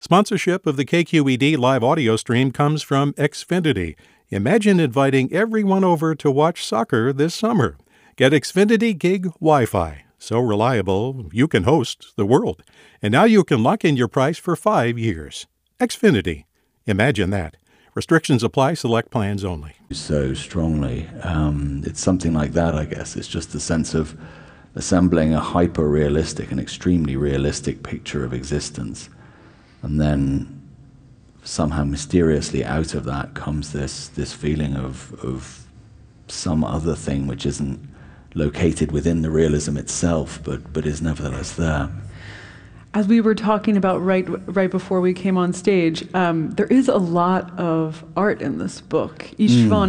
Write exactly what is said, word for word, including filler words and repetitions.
Sponsorship of the K Q E D live audio stream comes from Xfinity. Imagine inviting everyone over to watch soccer this summer. Get Xfinity Gig Wi-Fi. So reliable, you can host the world. And now you can lock in your price for five years. Xfinity. Imagine that. Restrictions apply. Select plans only. So strongly. Um, it's something like that, I guess. It's just the sense of assembling a hyper-realistic and extremely realistic picture of existence. And then somehow mysteriously out of that comes this this feeling of of some other thing which isn't located within the realism itself, but but is nevertheless there. As we were talking about right right before we came on stage, um, there is a lot of art in this book. Istvan